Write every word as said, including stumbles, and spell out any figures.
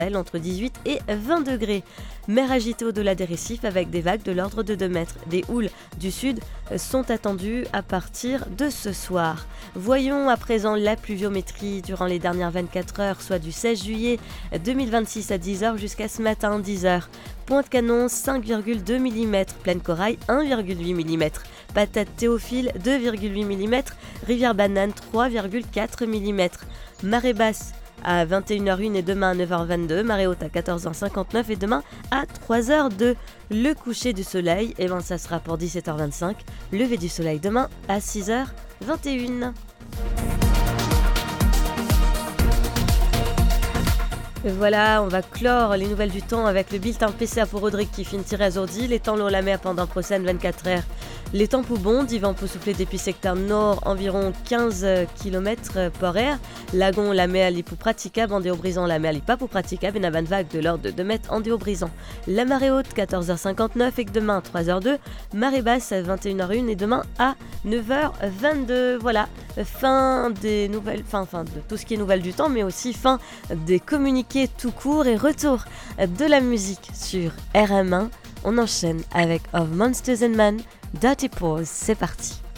entre dix-huit et vingt degrés. Mer agitée au-delà des récifs avec des vagues de l'ordre de deux mètres. Des houles du sud sont attendues à partir de ce soir. Voyons à présent la pluviométrie durant les dernières vingt-quatre heures, soit du seize juillet deux mille vingt-six à dix heures jusqu'à ce matin dix heures. Pointe-Canon cinq virgule deux millimètres, Plaine Corail un virgule huit millimètres, Patate Théophile deux virgule huit millimètres, Rivière Banane trois virgule quatre millimètres. Marée basse à vingt et une heures une et demain à neuf heures vingt-deux, marée haute à quatorze heures cinquante-neuf et demain à trois heures deux. Le coucher du soleil, et ben ça sera pour dix-sept heures vingt-cinq, lever du soleil demain à six heures vingt et une. Voilà, on va clore les nouvelles du temps avec le bulletin P C A pour Rodrigue qui finit assourdi. Les temps l'ont la mer pendant prochaine vingt-quatre heures. Les temps pour bon, vent peut souffler depuis secteur nord environ quinze kilomètres par heure. Lagon, la mer est pour praticable, en déo brisant, la mer est pas pour praticable, et n'a pas de vague de l'ordre de deux mètres en déo brisant. La marée haute, quatorze heures cinquante-neuf, et que demain, trois heures deux. Marée basse, vingt et une heures une, et demain à neuf heures vingt-deux. Voilà, fin des nouvelles, fin, fin de tout ce qui est nouvelles du temps, mais aussi fin des communiqués tout court et retour de la musique sur R M un. On enchaîne avec Of Monsters and Men, Dirty Paws, c'est parti.